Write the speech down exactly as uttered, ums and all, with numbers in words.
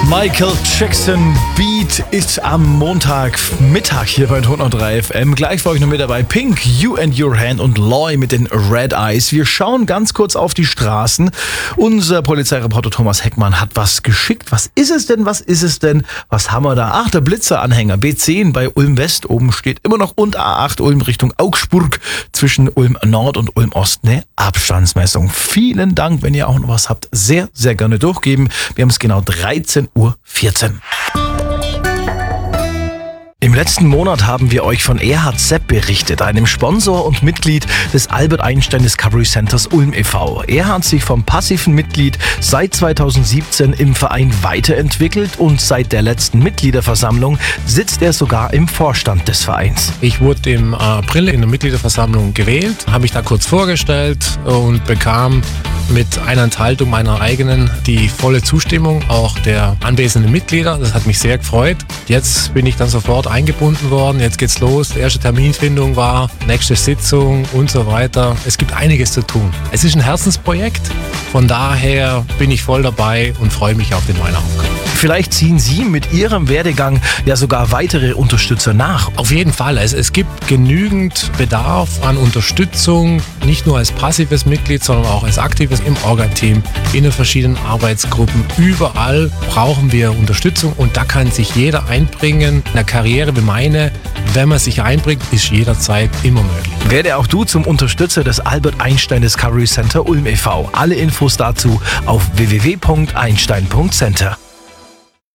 Michael Jackson Beat ist am Montagmittag hier bei hundertdrei F M. Gleich für euch noch mit dabei Pink, You and Your Hand und Loy mit den Red Eyes. Wir schauen ganz kurz auf die Straßen. Unser Polizeireporter Thomas Heckmann hat was geschickt. Was ist es denn? Was ist es denn? Was haben wir da? Ach, der Blitzeranhänger B zehn bei Ulm West. Oben steht immer noch und A acht Ulm Richtung Augsburg. Zwischen Ulm Nord und Ulm Ost eine Abstandsmessung. Vielen Dank, wenn ihr auch noch was habt. Sehr, sehr gerne durchgeben. Wir haben es genau dreizehn Uhr vierzehn. Im letzten Monat haben wir euch von Erhard Sepp berichtet, einem Sponsor und Mitglied des Albert Einstein Discovery Centers Ulm e V Er hat sich vom passiven Mitglied seit zweitausendsiebzehn im Verein weiterentwickelt und seit der letzten Mitgliederversammlung sitzt er sogar im Vorstand des Vereins. Ich wurde im April in der Mitgliederversammlung gewählt, habe mich da kurz vorgestellt und bekam mit einer Enthaltung meiner eigenen die volle Zustimmung auch der anwesenden Mitglieder. Das hat mich sehr gefreut. Jetzt bin ich dann sofort eingebunden worden. Jetzt geht's los. Die erste Terminfindung war, nächste Sitzung und so weiter. Es gibt einiges zu tun. Es ist ein Herzensprojekt. Von daher bin ich voll dabei und freue mich auf den neuen Aufgaben. Vielleicht ziehen Sie mit Ihrem Werdegang ja sogar weitere Unterstützer nach. Auf jeden Fall. Es, es gibt genügend Bedarf an Unterstützung, nicht nur als passives Mitglied, sondern auch als aktives im Orga-Team, in den verschiedenen Arbeitsgruppen. Überall brauchen wir Unterstützung und da kann sich jeder einbringen. Eine Karriere wie meine, wenn man sich einbringt, ist jederzeit immer möglich. Werde auch du zum Unterstützer des Albert Einstein Discovery Center Ulm e V Alle Infos dazu auf w w w punkt einstein punkt center.